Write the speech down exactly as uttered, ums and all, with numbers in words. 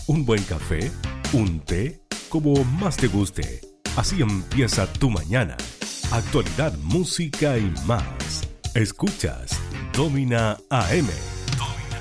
¿Un buen café? ¿Un té? Como más te guste. Así empieza tu mañana. Actualidad, música y más. Escuchas Domina A M.